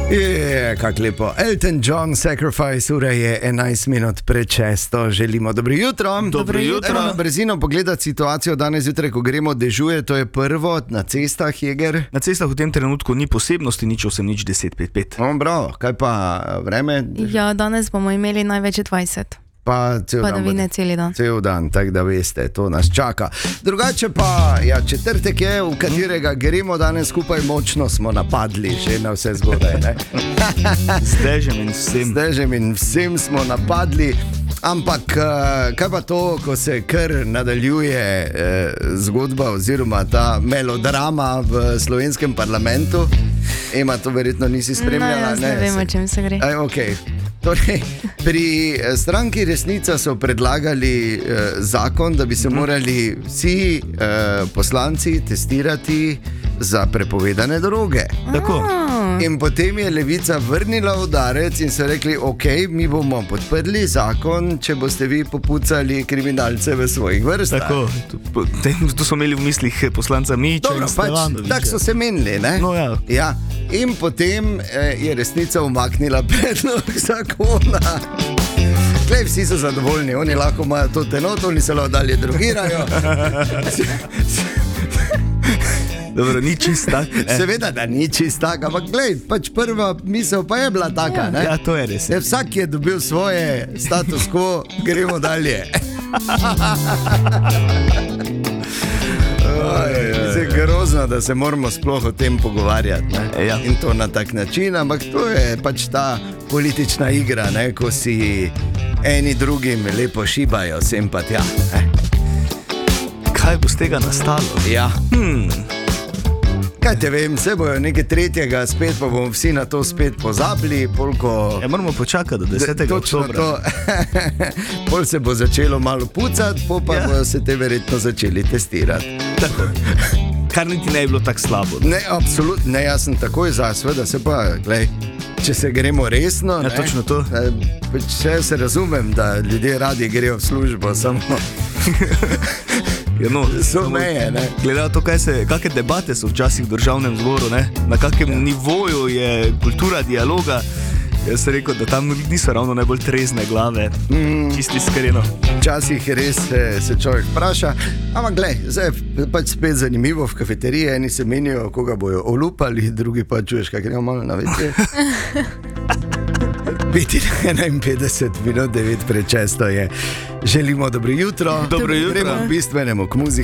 Kak lepo. Elton John, Sacrifice, ura je 11 minut pred 6. Želimo dobro jutro. Dobro jutro. Na brzino pogledati situacijo danes zjutraj, ko gremo, dežuje, to je prvo na cestah, Jeger. Na cestah v tem trenutku ni posebnosti, nič 10-5. Bravo, kaj pa vreme? Ja, danes bomo imeli največ 20. Pa Padavine cel dan. Cel dan, tako da veste, to nas čaka. Drugače pa, ja, četrtek je, v katerega gremo danes skupaj, močno smo napadli, že na vse zgodaj, ne? Z dežem in vsem smo napadli. Ampak kaj pa to, ko se kar nadaljuje zgodba oziroma ta melodrama v slovenskem parlamentu? Ema, to verjetno nisi spremljala? No, jaz ne vem, o čem se gre. Okay. Torej, pri stranki Resnica so predlagali zakon, da bi se morali vsi poslanci testirati za prepovedane droge. Tako. In potem je Levica vrnila udarec in so rekli, ok, mi bomo podprli zakon, če boste vi popucali kriminalce v svojih vrstah. Tako, to so imeli v mislih poslanca Miča in Stevanovića. Tako so se menili, ne? No, ja. Ja. In potem je Resnica umaknila predlog zakona. Klej, vsi so zadovoljni, oni lahko imajo to tenot, oni se lahko dalje drogirajo. Dobro, ni čist tak. Seveda, da ni čist tak, ampak glej, pač prva misel pa je bila taka, ne? Ja, to je res. Vsak je dobil svoje, status quo, gremo dalje. Je grozno, da se moramo sploh o tem pogovarjati, ne? Ja. In to na tak način, ampak to je pač ta politična igra, ne? Ko si eni drugim lepo šibajo sem pa tja, ne? Kaj bo z tega nastalo? Ja. Kaj te vem, se bojo nekaj tretjega, spet pa bomo vsi na to spet pozabili, polko... Ja, moramo počakati do 10. oktobra. Pol se bo začelo malo pucati, pa ja, bojo se te verjetno začeli testirati. Tako. Kar niti ne je bilo tako slabo. Ne, absolutno, ne, jaz sem takoj za, sveda se pa, glej, če se gremo resno, ja, ne, točno to. Če se razumem, da ljudje radi grejo v službo, samo... Ja, no, so meje, ne. Gledajo to, kakšne debate so včasih v državnem zboru, ne? Na kakem nivoju je kultura dialoga. Jaz sem rekel, da tam niso ravno najbolj trezne glave, čisti iskreno. Včasih res se človek vpraša, ampak glej, zdaj je pač spet zanimivo v kafeteriji, eni se menijo, koga bojo olupali, drugi pa čuješ, kaj gremo malo na večer. 51 minut 9 pred 6 je. Želimo dobro jutro. Dobro jutro. Gremo k bistvenemu, k muziki.